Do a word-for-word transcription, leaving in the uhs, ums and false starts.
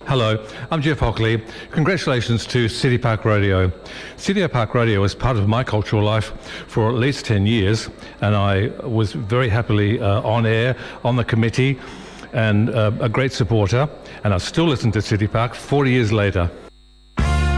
Hello, I'm Jeff Hockley. Congratulations to City Park Radio. City Park Radio was part of my cultural life for at least ten years, and I was very happily uh, on air, on the committee, and uh, a great supporter, and I still listen to City Park forty years later.